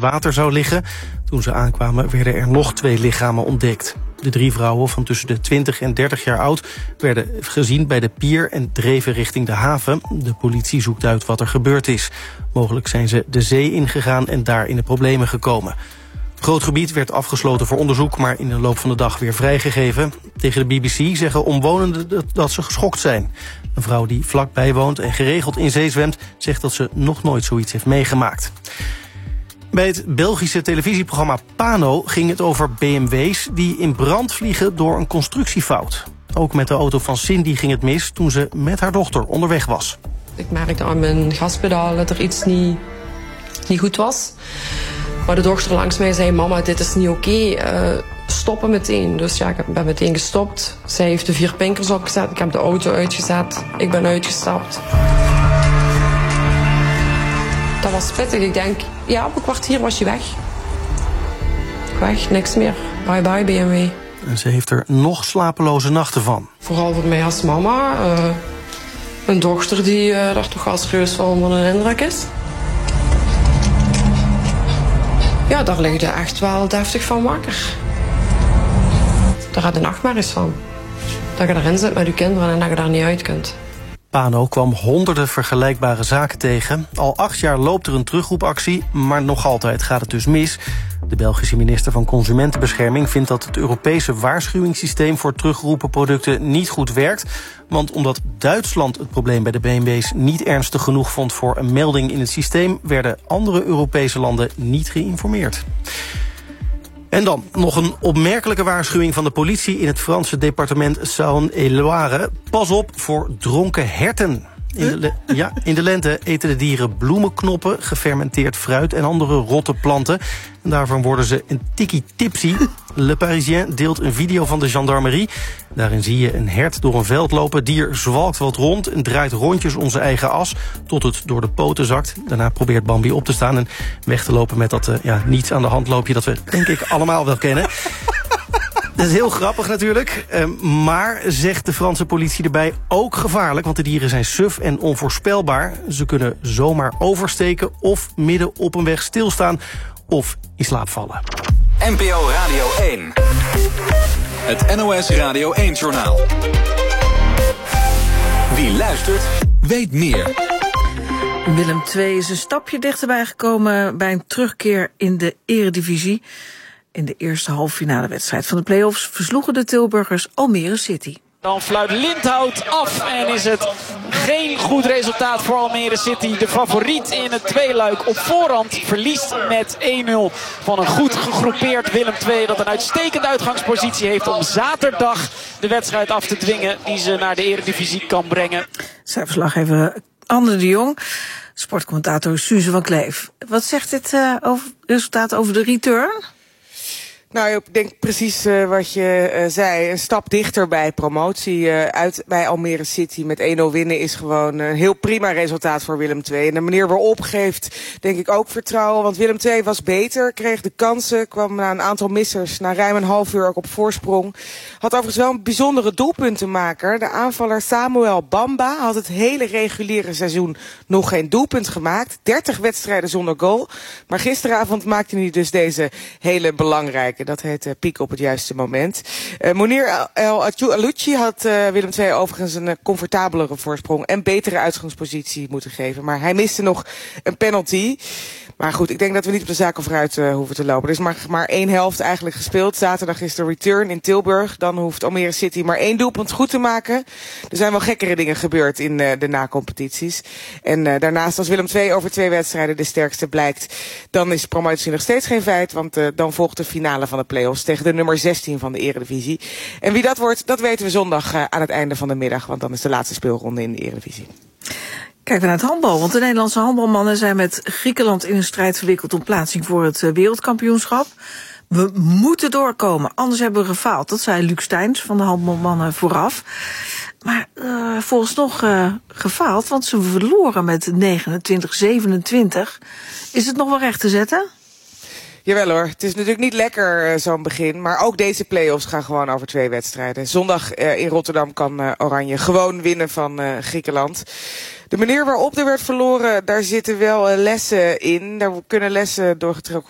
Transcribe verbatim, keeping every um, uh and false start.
water zou liggen. Toen ze aankwamen werden er nog twee lichamen ontdekt. De drie vrouwen van tussen de twintig en dertig jaar oud werden gezien bij de pier en dreven richting de haven. De politie zoekt uit wat er gebeurd is. Mogelijk zijn ze de zee ingegaan en daar in de problemen gekomen. Het groot gebied werd afgesloten voor onderzoek, maar in de loop van de dag weer vrijgegeven. Tegen de B B C zeggen omwonenden dat ze geschokt zijn. Een vrouw die vlakbij woont en geregeld in zee zwemt zegt dat ze nog nooit zoiets heeft meegemaakt. Bij het Belgische televisieprogramma Pano ging het over B M W's die in brand vliegen door een constructiefout. Ook met de auto van Cindy ging het mis toen ze met haar dochter onderweg was. Ik merkte aan mijn gaspedaal dat er iets niet, niet goed was. Maar de dochter langs mij zei, mama, dit is niet oké, okay. uh, stoppen meteen. Dus ja, ik ben meteen gestopt. Zij heeft de vier pinkers opgezet, ik heb de auto uitgezet, ik ben uitgestapt. Dat was pittig. Ik denk, ja, op een kwartier was je weg. Weg, niks meer. Bye bye B M W. En ze heeft er nog slapeloze nachten van. Vooral voor mij als mama. Uh, een dochter die uh, daar toch wel serieus wel onder een indruk is. Ja, daar lig je echt wel deftig van wakker. Daar had je nachtmerries van. Dat je erin zit met je kinderen en dat je daar niet uit kunt. Pano kwam honderden vergelijkbare zaken tegen. Al acht jaar loopt er een terugroepactie, maar nog altijd gaat het dus mis. De Belgische minister van Consumentenbescherming vindt dat het Europese waarschuwingssysteem voor teruggeroepen producten niet goed werkt. Want omdat Duitsland het probleem bij de B M W's niet ernstig genoeg vond voor een melding in het systeem, werden andere Europese landen niet geïnformeerd. En dan nog een opmerkelijke waarschuwing van de politie in het Franse departement Saône-et-Loire. Pas op voor dronken herten. In de, le- ja, in de lente eten de dieren bloemenknoppen, gefermenteerd fruit en andere rotte planten. En daarvan worden ze een tikkie tipsy. Le Parisien deelt een video van de gendarmerie. Daarin zie je een hert door een veld lopen. Het dier zwalkt wat rond en draait rondjes om zijn eigen as tot het door de poten zakt. Daarna probeert Bambi op te staan en weg te lopen met dat uh, ja, niets aan de hand loopje dat we denk ik allemaal wel kennen. Dat is heel grappig natuurlijk, maar, zegt de Franse politie erbij, ook gevaarlijk, want de dieren zijn suf en onvoorspelbaar. Ze kunnen zomaar oversteken of midden op een weg stilstaan of in slaap vallen. N P O Radio één. Het N O S Radio één-journaal. Wie luistert, weet meer. Willem twee is een stapje dichterbij gekomen bij een terugkeer in de eredivisie. In de eerste halve finale wedstrijd van de play-offs versloegen de Tilburgers Almere City. Dan fluit Lindhout af en is het geen goed resultaat voor Almere City. De favoriet in het tweeluik op voorhand verliest met één nul van een goed gegroepeerd Willem twee. Dat een uitstekende uitgangspositie heeft om zaterdag de wedstrijd af te dwingen die ze naar de eredivisie kan brengen. Cijferslaggever Anne de Jong, sportcommentator Suze van Kleef. Wat zegt dit uh, over, resultaat over de return? Nou, ik denk precies uh, wat je uh, zei. Een stap dichter bij promotie. Uh, uit bij Almere City met één nul winnen is gewoon een heel prima resultaat voor Willem twee. En de manier waarop geeft, denk ik, ook vertrouwen. Want Willem twee was beter, kreeg de kansen, kwam na een aantal missers na ruim een half uur ook op voorsprong. Had overigens wel een bijzondere doelpuntenmaker. De aanvaller Samuel Bamba had het hele reguliere seizoen nog geen doelpunt gemaakt. dertig wedstrijden zonder goal. Maar gisteravond maakte hij dus deze hele belangrijke. Dat heet uh, piek op het juiste moment. Uh, Monir El Alouchi had uh, Willem twee overigens een uh, comfortabelere voorsprong en betere uitgangspositie moeten geven. Maar hij miste nog een penalty. Maar goed, ik denk dat we niet op de zaken vooruit uh, hoeven te lopen. Er is maar, maar één helft eigenlijk gespeeld. Zaterdag is de return in Tilburg. Dan hoeft Almere City maar één doelpunt goed te maken. Er zijn wel gekkere dingen gebeurd in uh, de na-competities. En uh, daarnaast, als Willem twee over twee wedstrijden de sterkste blijkt, dan is promotie nog steeds geen feit. Want uh, dan volgt de finale van de play-offs tegen de nummer zestien van de Eredivisie. En wie dat wordt, dat weten we zondag uh, aan het einde van de middag. Want dan is de laatste speelronde in de Eredivisie. Kijken we naar het handbal, want de Nederlandse handbalmannen zijn met Griekenland in een strijd verwikkeld om plaatsing voor het wereldkampioenschap. We moeten doorkomen, anders hebben we gefaald. Dat zei Luc Steins van de handbalmannen vooraf. Maar uh, volgens nog uh, gefaald, want ze verloren met negenentwintig zevenentwintig. Is het nog wel recht te zetten? Jawel hoor, het is natuurlijk niet lekker uh, zo'n begin. Maar ook deze play-offs gaan gewoon over twee wedstrijden. Zondag uh, in Rotterdam kan uh, Oranje gewoon winnen van uh, Griekenland. De manier waarop er werd verloren, daar zitten wel uh, lessen in. Daar kunnen lessen doorgetrokken